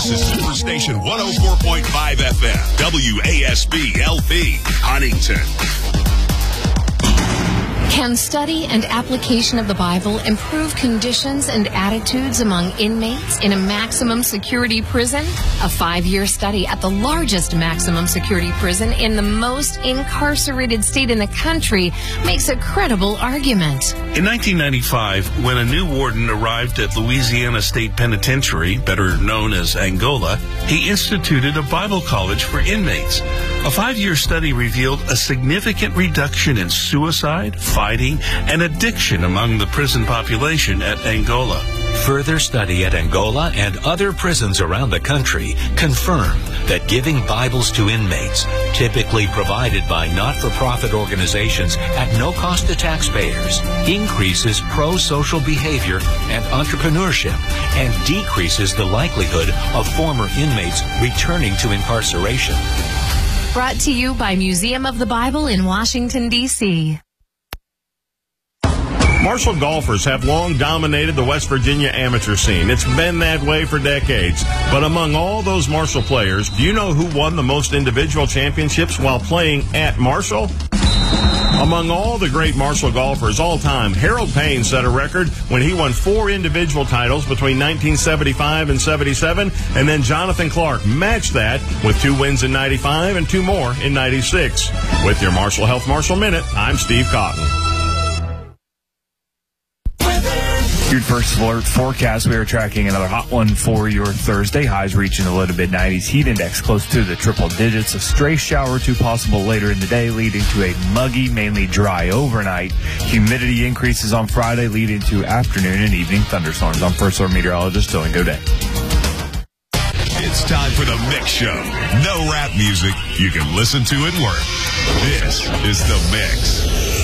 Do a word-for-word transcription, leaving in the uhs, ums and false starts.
This is Superstation one oh four point five F M, W A S B L P, Huntington. Can study and application of the Bible improve conditions and attitudes among inmates in a maximum security prison? A five-year study at the largest maximum security prison in the most incarcerated state in the country makes a credible argument. In nineteen ninety-five, when a new warden arrived at Louisiana State Penitentiary, better known as Angola, he instituted a Bible college for inmates. A five-year study revealed a significant reduction in suicide, fighting, and addiction among the prison population at Angola. Further study at Angola and other prisons around the country confirm that giving Bibles to inmates, typically provided by not-for-profit organizations at no cost to taxpayers, increases pro-social behavior and entrepreneurship and decreases the likelihood of former inmates returning to incarceration. Brought to you by Museum of the Bible in Washington, D C Marshall golfers have long dominated the West Virginia amateur scene. It's been that way for decades. But among all those Marshall players, do you know who won the most individual championships while playing at Marshall? Among all the great Marshall golfers all time, Harold Payne set a record when he won four individual titles between nineteen seventy-five and seventy-seven, and then Jonathan Clark matched that with two wins in ninety-five and two more in ninety-six. With your Marshall Health Marshall Minute, I'm Steve Cotton. Your first alert forecast, we are tracking another hot one for your Thursday. Highs reaching the low to mid nineties. Heat index close to the triple digits. A stray shower or two possible later in the day, leading to a muggy, mainly dry overnight. Humidity increases on Friday, leading to afternoon and evening thunderstorms. I'm First Alert Meteorologist Dylan Godet. It's time for the Mix Show. No rap music you can listen to at work. This is the Mix.